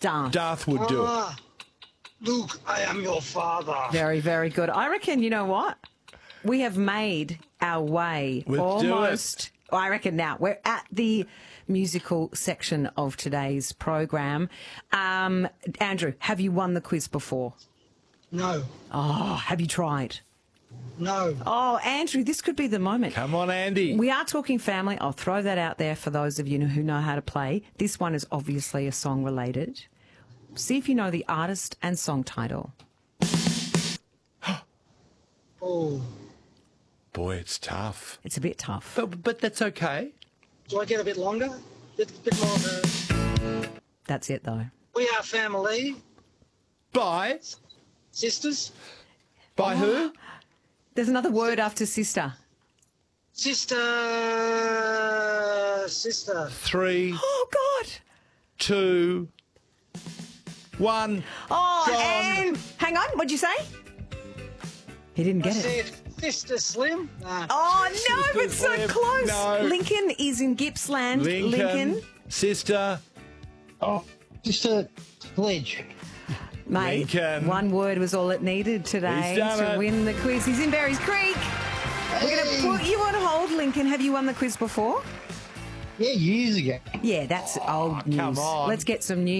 Darth. Darth would do it. Ah, Luke, I am your father. Very, very good. I reckon, you know what? We have made our way We'll do it. almost. I reckon now we're at the musical section of today's program. Andrew, have you won the quiz before? No, Oh, have you tried? no. Oh, Andrew, this could be the moment. Come on, Andy. We are talking family. I'll throw that out there for those of you who know how to play. This one is obviously a song related. See if you know the artist and song title. Oh, Boy, it's tough. It's a bit tough. But that's okay. do I get a bit longer? Bit more of a... That's it, though. We are family. By Sisters. who? There's another word after sister. Sister. 3, Oh, God. 2, 1. Oh, Gone. and hang on. What'd you say? He didn't I get it. said Sister Slim. Nah. Oh, no, Sister but so Slim. close. No. Lincoln is in Gippsland. Lincoln. Sister. Oh, Sister Sledge. Mate, Lincoln. one word was all it needed today He's done to it. win the quiz. He's in Berries Creek. We're going to put you on hold, Lincoln. Have you won the quiz before? Yeah, years ago. Yeah, that's old news. come on. Let's get some news.